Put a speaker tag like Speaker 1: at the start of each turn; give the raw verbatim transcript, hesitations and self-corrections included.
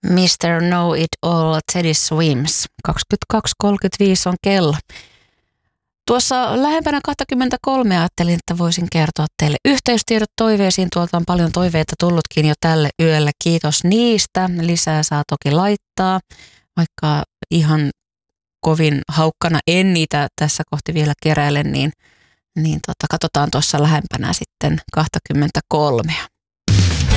Speaker 1: mister Know It All, Teddy Swims. kaksikymmentäkaksi kolmekymmentäviisi on kello. Tuossa lähempänä kaksikymmentäkolme ajattelin, että voisin kertoa teille yhteystiedot toiveisiin. Tuolta on paljon toiveita tullutkin jo tälle yölle. Kiitos niistä. Lisää saa toki laittaa, vaikka ihan kovin haukkana en niitä tässä kohti vielä keräile, niin, niin tota, katsotaan tuossa lähempänä sitten kaksikymmentäkolme.